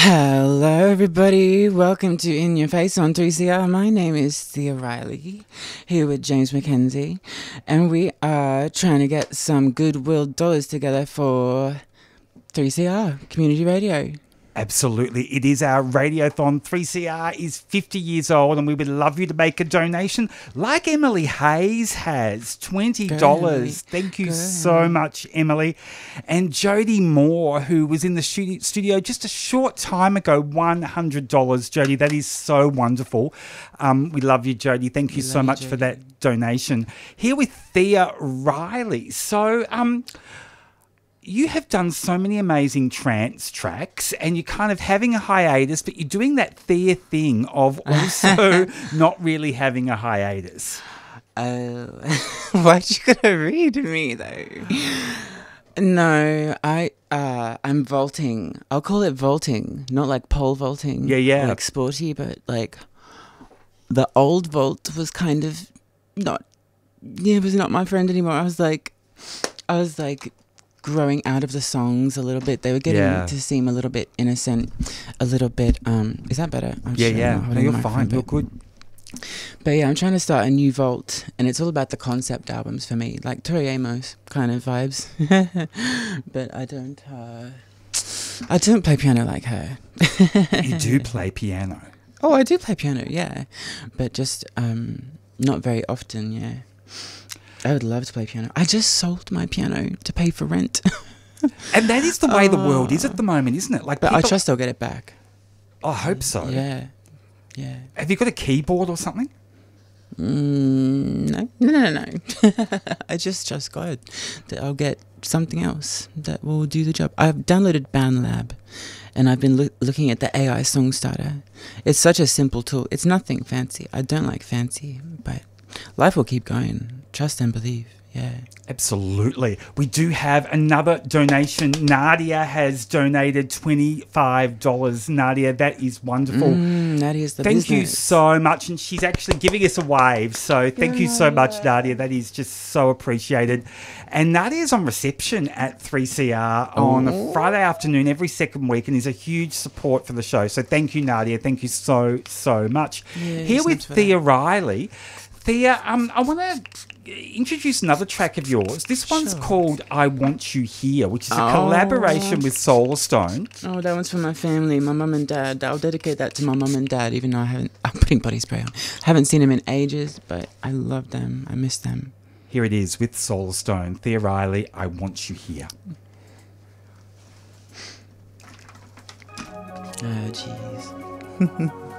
Hello, everybody. Welcome to In Your Face on 3CR. My name is Thea Riley, here with James McKenzie, and we are trying to get some goodwill dollars together for 3CR Community Radio. Absolutely. It is our Radiothon. 3CR is 50 years old and we would love you to make a donation like Emily Hayes has, $20. Thank you so much, Emily. And Jody Moore, who was in the studio just a short time ago, $100. Jody, that is so wonderful. We love you, Jody. Thank you so much for that donation. Here with Thea Riley. So, you have done so many amazing trance tracks and you're kind of having a hiatus, but you're doing that Thea thing of also not really having a hiatus. Why'd you gotta read me, though? No, I'm vaulting. I'll call it vaulting, not like pole vaulting. Yeah. Like sporty, but like the old vault was kind of it was not my friend anymore. I was like growing out of the songs a little bit. They were getting to seem a little bit innocent, a little bit is that better? Yeah. No, you're fine. You're good. But yeah, I'm trying to start a new vault, and it's all about the concept albums for me, like Tori Amos kind of vibes. But I don't play piano like her. You do play piano. Oh, I do play piano, yeah, but just not very often. Yeah, I would love to play piano. I just sold my piano to pay for rent. And that is the way the world is at the moment, isn't it? Like, but I trust I'll get it back. I hope so. Yeah. Have you got a keyboard or something? No. I just trust God that I'll get something else that will do the job. I've downloaded BandLab, and I've been looking at the AI song starter. It's such a simple tool. It's nothing fancy. I don't like fancy, but life will keep going. Trust and believe. Yeah. Absolutely. We do have another donation. Nadia has donated $25. Nadia, that is wonderful. Nadia's the Thank you business. so much. And she's actually giving us a wave. So thank you so much, Nadia. That is just so appreciated. And Nadia's on reception at 3CR on a Friday afternoon every second week and is a huge support for the show. So thank you, Nadia. Thank you so much. Yeah, here with Thea Riley. Thea, I want to introduce another track of yours. This one's called I Want You Here, which is a collaboration with Solar Stone. Oh, that one's for my family, my mum and dad. I'll dedicate that to my mum and dad, even though I'm putting body spray on. Haven't seen them in ages, but I love them. I miss them. Here it is with Solar Stone. Thea Riley, I Want You Here. Oh, jeez.